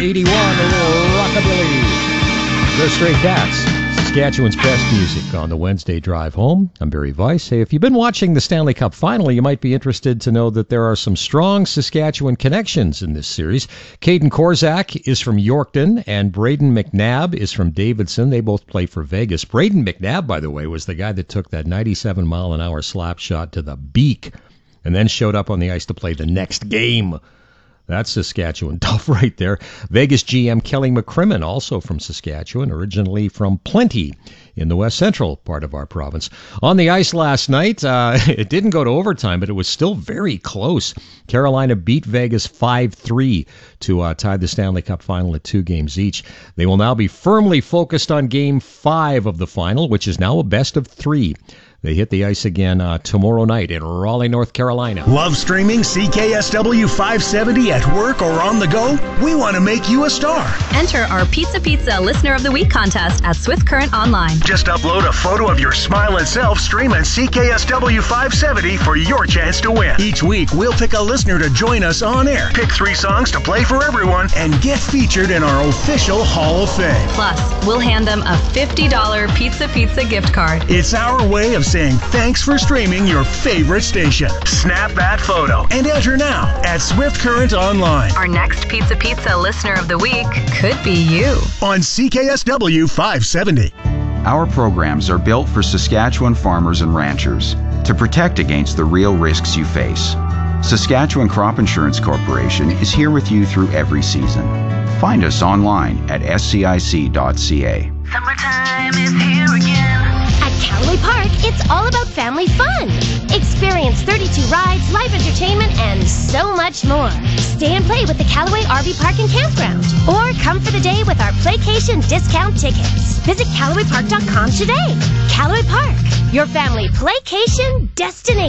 81, a little rockabilly. The Stray Cats, Saskatchewan's best music on the Wednesday drive home. I'm Barry Weiss. Hey, if you've been watching the Stanley Cup Final, you might be interested to know that there are some strong Saskatchewan connections in this series. Caden Korzak is from Yorkton, and Braden McNabb is from Davidson. They both play for Vegas. Braden McNabb, by the way, was the guy that took that 97-mile-an-hour slap shot to the beak and then showed up on the ice to play the next game. That's Saskatchewan tough right there. Vegas GM Kelly McCrimmon, also from Saskatchewan, originally from Plenty in the west central part of our province. On the ice last night, it didn't go to overtime, but it was still very close. Carolina beat Vegas 5-3 to tie the Stanley Cup Final at 2 games each. They will now be firmly focused on Game 5 of the final, which is now a best of 3. They hit the ice again tomorrow night in Raleigh, North Carolina. Love streaming CKSW 570 at work or on the go? We want to make you a star. Enter our Pizza Listener of the Week contest at Swift Current Online. Just upload a photo of your smiling self, stream at CKSW 570 for your chance to win. Each week, we'll pick a listener to join us on air, pick 3 songs to play for everyone, and get featured in our official Hall of Fame. Plus, we'll hand them a $50 Pizza gift card. It's our way of saying thanks for streaming your favorite station. Snap that photo and enter now at Swift Current Online. Our next Pizza Listener of the Week could be you. On CKSW 570. Our programs are built for Saskatchewan farmers and ranchers to protect against the real risks you face. Saskatchewan Crop Insurance Corporation is here with you through every season. Find us online at scic.ca. Summertime is here again. At Callaway Park, it's all about family fun. Experience 32 rides, live entertainment, and so much more. Stay and play with the Callaway RV Park and Campground. Or come for the day with our Playcation discount tickets. Visit CallawayPark.com today. Callaway Park, your family playcation destination.